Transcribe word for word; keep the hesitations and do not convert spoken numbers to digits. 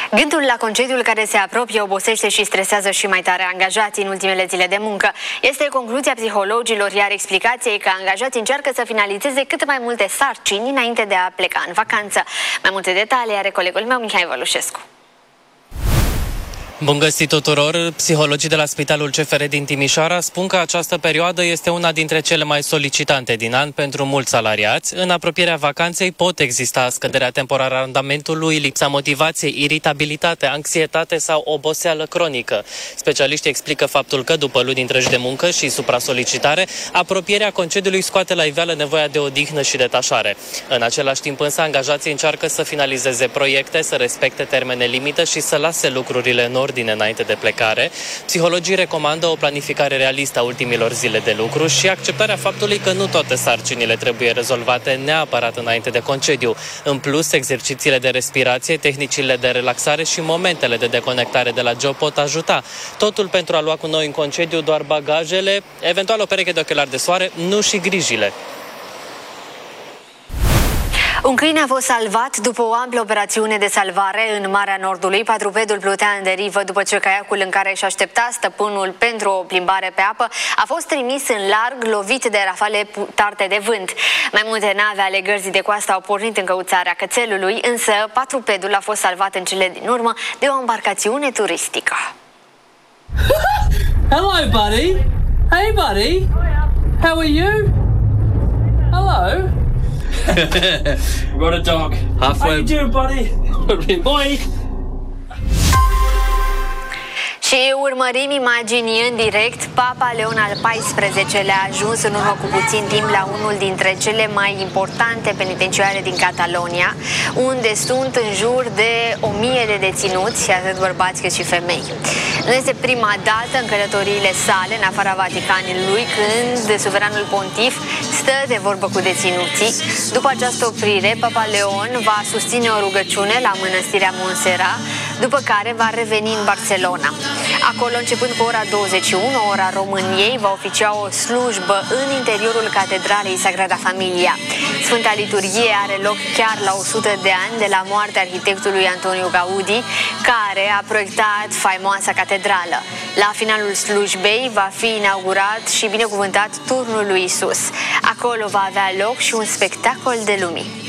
Gândul la concediul care se apropie obosește și stresează și mai tare angajații în ultimele zile de muncă. Este concluzia psihologilor, iar explicația e că angajații încearcă să finalizeze cât mai multe sarcini înainte de a pleca în vacanță. Mai multe detalii are colegul meu, Mihai Vălușescu. Bun găsit tuturor! Psihologii de la Spitalul C F R din Timișoara spun că această perioadă este una dintre cele mai solicitante din an pentru mulți salariați. În apropierea vacanței pot exista scăderea temporară a randamentului, lipsa motivației, iritabilitate, anxietate sau oboseală cronică. Specialiștii explică faptul că după luni întregi de muncă și supra-solicitare, apropierea concediului scoate la iveală nevoia de odihnă și detașare. În același timp însă, angajații încearcă să finalizeze proiecte, să respecte termene limită și să lase lucrurile în ordine înainte de plecare. Psihologii recomandă o planificare realistă a ultimilor zile de lucru și acceptarea faptului că nu toate sarcinile trebuie rezolvate neapărat înainte de concediu. În plus, exercițiile de respirație, tehnicile de relaxare și momentele de deconectare de la job pot ajuta. Totul pentru a lua cu noi în concediu doar bagajele, eventual o pereche de ochelari de soare, nu și grijile. Un câine a fost salvat după o amplă operațiune de salvare în Marea Nordului. Patrupedul plutea în derivă după ce caiacul în care își aștepta stăpânul pentru o plimbare pe apă a fost trimis în larg, lovit de rafale tarte de vânt. Mai multe nave ale gărzii de coastă au pornit în căutarea cățelului, însă patrupedul a fost salvat în cele din urmă de o embarcațiune turistică. Hello, buddy. Hey, buddy. How are you? Hello. We've got a dog. Halfway. How you doing, buddy? Boy. Și urmărim imagini în direct. Papa Leon al paisprezecelea-lea a ajuns în urmă cu puțin timp la unul dintre cele mai importante penitenciare din Catalonia, unde sunt în jur de o mie de deținuți, atât bărbați cât și femei. Nu este prima dată în călătoriile sale în afara Vaticanului când suveranul pontif stă de vorbă cu deținuții. După această oprire, Papa Leon va susține o rugăciune la mănăstirea Montserrat, după care va reveni în Barcelona. Acolo, începând cu ora douăzeci și unu, ora României, va oficia o slujbă în interiorul Catedralei Sagrada Familia. Sfânta Liturghie are loc chiar la o sută de ani de la moartea arhitectului Antonio Gaudi, care a proiectat faimoasa catedrală. La finalul slujbei va fi inaugurat și binecuvântat turnul lui Isus. Acolo va avea loc și un spectacol de lumini.